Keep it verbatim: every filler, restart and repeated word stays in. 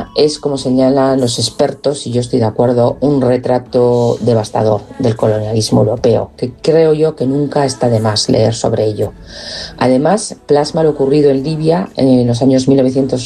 Libia es, como señalan los expertos, y yo estoy de acuerdo, un retrato devastador del colonialismo europeo, que creo yo que nunca está de más leer sobre ello. Además, plasma lo ocurrido en Libia en los años mil novecientos